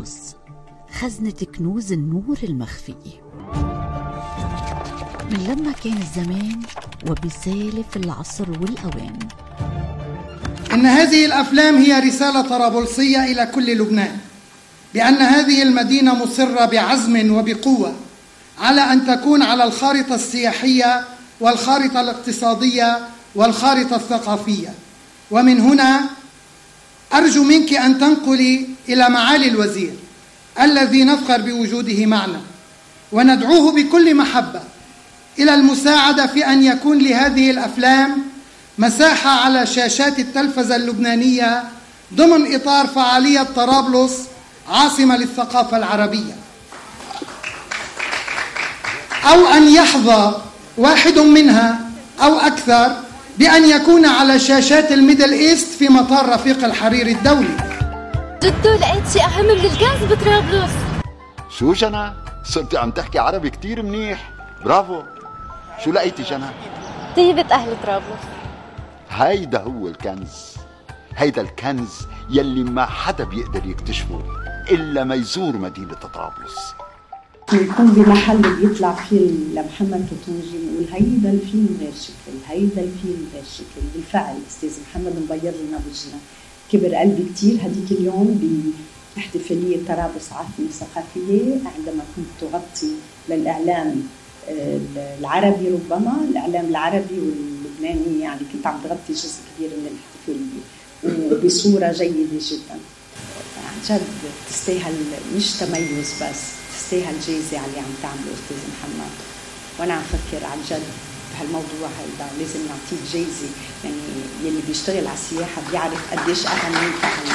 طرابلس، خزنة كنوز النور المخفية. من لما كان الزمان وبسالف العصر والأوان. إن هذه الأفلام هي رسالة طرابلسية إلى كل لبنان بأن هذه المدينة مصرة بعزم وبقوة على أن تكون على الخارطة السياحية والخارطة الاقتصادية والخارطة الثقافية. ومن هنا أرجو منك أن تنقلي إلى معالي الوزير الذي نفخر بوجوده معنا وندعوه بكل محبة إلى المساعدة في أن يكون لهذه الأفلام مساحة على شاشات التلفزة اللبنانية ضمن إطار فعالية طرابلس عاصمة للثقافة العربية، أو أن يحظى واحد منها أو أكثر بأن يكون على شاشات الميدل إيست في مطار رفيق الحريري الدولي. جدو لقيت شيء أهم من الكنز بطرابلس. شو جنى؟ صرتي عم تحكي عربي كتير منيح، برافو. شو لقيتي جنى؟ طيبة أهل طرابلس. هيدا هو الكنز، هيدا الكنز يلي ما حدا بيقدر يكتشفه إلا ما يزور مدينة طرابلس. يكون بمحل بيطلع فيه لمحمد توتونجي نقول هيدا الفيلم غير شكل، هيدا الفيلم غير شكل. بالفعل أستاذ محمد مبير لنا وجهنا، كبر قلبي كتير هديك اليوم باحتفالية طرابلس عاصمة ثقافية عندما كنت تغطي للإعلام العربي، ربما الإعلام العربي واللبناني، يعني كنت عم تغطي جزء كبير من الاحتفالية وبصورة جيدة جدا. عن جد تستاهل مش تميز بس، تستاهل جايزة على اللي عم تعمله أستاذ محمد. وأنا عم فكر عن جد بهالموضوع هيدا لازم نعطيه جايزة، يعني يلي بيشتغل على السياحة بيعرف قديش أهميتها.